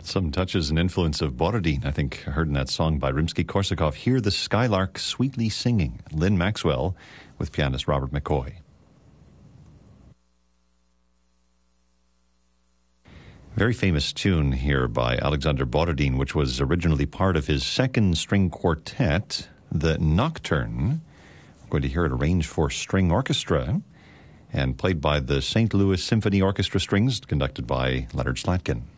Some touches and influence of Borodin, I think, heard in that song by Rimsky-Korsakov. Hear the skylark sweetly singing. Lynn Maxwell with pianist Robert McCoy. Very famous tune here by Alexander Borodin, which was originally part of his second string quartet, the Nocturne. We're going to hear it arranged for string orchestra and played by the St. Louis Symphony Orchestra Strings, conducted by Leonard Slatkin.